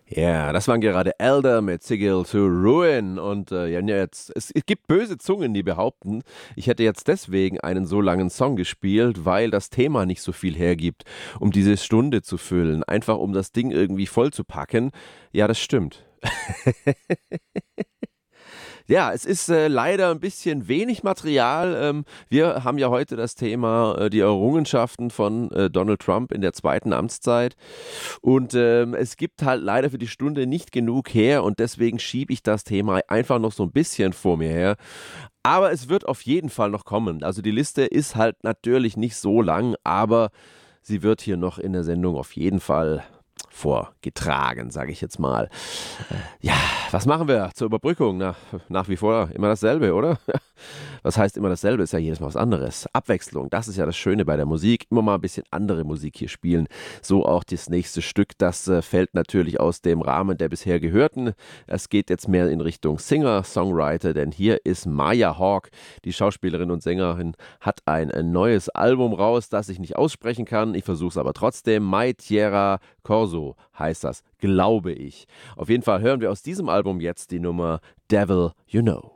Ja, das waren gerade Elder mit Sigil to Ruin. Und ja, es gibt böse Zungen, die behaupten, ich hätte jetzt deswegen einen so langen Song gespielt, weil das Thema nicht so viel hergibt, um diese Stunde zu füllen. Einfach um das Ding irgendwie voll zu packen. Ja, das stimmt. Ja, es ist leider ein bisschen wenig Material. Wir haben ja heute das Thema die Errungenschaften von Donald Trump in der zweiten Amtszeit. Und es gibt halt leider für die Stunde nicht genug her und deswegen schiebe ich das Thema einfach noch so ein bisschen vor mir her. Aber es wird auf jeden Fall noch kommen. Also die Liste ist halt natürlich nicht so lang, aber sie wird hier noch in der Sendung auf jeden Fall vorgetragen, sage ich jetzt mal. Ja, was machen wir zur Überbrückung? Nach wie vor immer dasselbe, oder? Was heißt immer dasselbe? Ist ja jedes Mal was anderes. Abwechslung, das ist ja das Schöne bei der Musik. Immer mal ein bisschen andere Musik hier spielen. So auch das nächste Stück. Das fällt natürlich aus dem Rahmen der bisher gehörten. Es geht jetzt mehr in Richtung Singer, Songwriter, denn hier ist Maya Hawke, die Schauspielerin und Sängerin, hat ein neues Album raus, das ich nicht aussprechen kann. Ich versuche es aber trotzdem. Mai Tierra Corso heißt das, glaube ich. Auf jeden Fall hören wir aus diesem Album jetzt die Nummer Devil You Know.